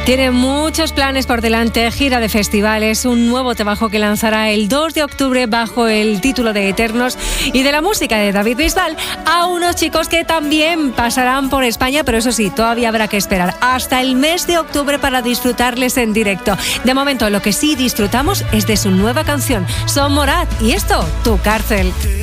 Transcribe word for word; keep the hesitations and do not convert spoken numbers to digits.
Tiene muchos planes por delante, gira de festivales, un nuevo trabajo que lanzará el dos de octubre bajo el título de Eternos, y de la música de David Bisbal a unos chicos que también pasarán por España, pero eso sí, todavía habrá que esperar hasta el mes de octubre para disfrutarles en directo. De momento, lo que sí disfrutamos es de su nueva canción, Son Morat, y esto, Tu Cárcel.